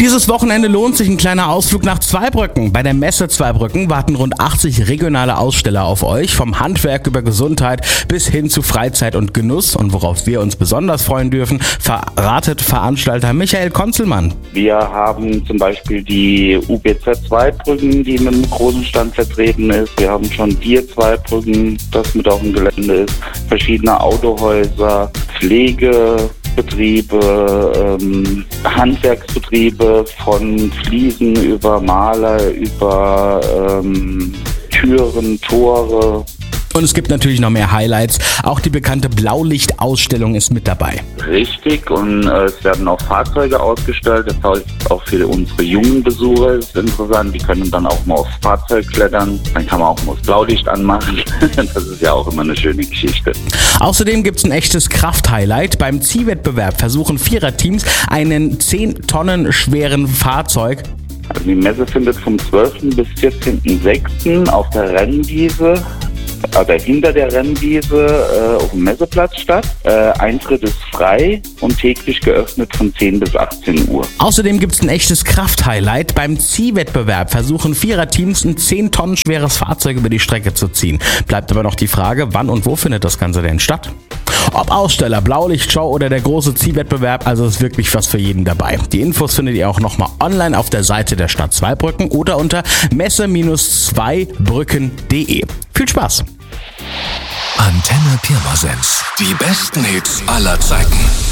Dieses Wochenende lohnt sich ein kleiner Ausflug nach Zweibrücken. Bei der Messe Zweibrücken warten rund 80 regionale Aussteller auf euch, vom Handwerk über Gesundheit bis hin zu Freizeit und Genuss. Und worauf wir uns besonders freuen dürfen, verratet Veranstalter Michael Konzelmann. Wir haben zum Beispiel die UBZ Zweibrücken, die mit einem großen Stand vertreten ist. Wir haben schon Bier Zweibrücken, das mit auf dem Gelände ist. Verschiedene Autohäuser, Pflegebetriebe, Handwerksbetriebe von Fliesen über Maler, über Türen, Tore. Und es gibt natürlich noch mehr Highlights. Auch die bekannte Blaulichtausstellung ist mit dabei. Richtig, und es werden auch Fahrzeuge ausgestellt. Das heißt, auch für unsere jungen Besucher ist interessant. Die können dann auch mal aufs Fahrzeug klettern. Dann kann man auch mal das Blaulicht anmachen. Das ist ja auch immer eine schöne Geschichte. Außerdem gibt es ein echtes Kraft-Highlight. Beim Ziehwettbewerb versuchen Viererteams einen 10 Tonnen schweren Fahrzeug. Also die Messe findet vom 12. bis 14.06. auf der Rennwiese, also hinter der Rennwiese auf dem Messeplatz statt. Eintritt ist frei und täglich geöffnet von 10 bis 18 Uhr. Außerdem gibt es ein echtes Kraft-Highlight. Beim Ziehwettbewerb versuchen Viererteams ein 10 Tonnen schweres Fahrzeug über die Strecke zu ziehen. Bleibt aber noch die Frage, wann und wo findet das Ganze denn statt? Ob Aussteller, Blaulichtshow oder der große Ziehwettbewerb, also ist wirklich was für jeden dabei. Die Infos findet ihr auch nochmal online auf der Seite der Stadt Zweibrücken oder unter messe-zweibrücken.de. Viel Spaß! Antenne Pirmasens. Die besten Hits aller Zeiten.